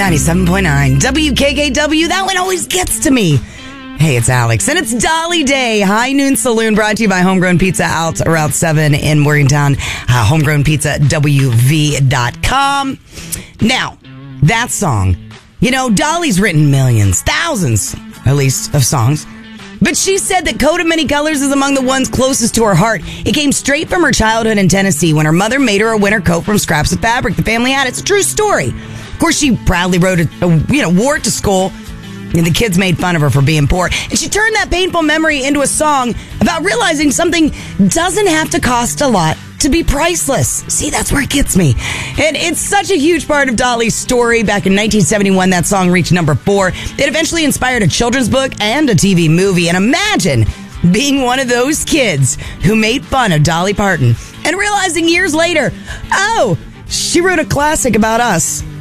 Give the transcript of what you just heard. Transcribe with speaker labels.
Speaker 1: 97.9 WKKW. That one always gets to me. Hey, it's Alex, and it's Dolly Day. High Noon Saloon, brought to you by Homegrown Pizza out Route 7 in Morgantown. HomegrownPizza.wv.com. Now, that song, Dolly's written millions, thousands, at least, of songs. But she said that Coat of Many Colors is among the ones closest to her heart. It came straight from her childhood in Tennessee when her mother made her a winter coat from scraps of fabric the family had. It's a true story. Of course, she proudly wore it to school, and the kids made fun of her for being poor. And she turned that painful memory into a song about realizing something doesn't have to cost a lot to be priceless. See, that's where it gets me. And it's such a huge part of Dolly's story. Back in 1971, that song reached number 4. It eventually inspired a children's book and a TV movie. And imagine being one of those kids who made fun of Dolly Parton and realizing years later, oh, she wrote a classic about us.